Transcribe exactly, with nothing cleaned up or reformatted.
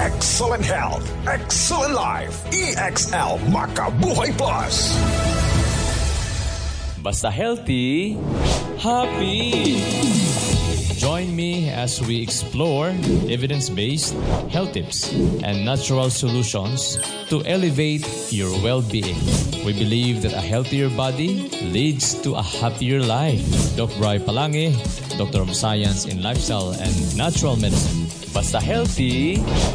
Excellent health, excellent life. E X L Makabuhay Plus. Basta healthy, happy. Join me as we explore evidence-based health tips and natural solutions to elevate your well-being. We believe that a healthier body leads to a happier life. Doctor Bri Palangi, Doctor of Science in Lifestyle and Natural Medicine. Basta healthy,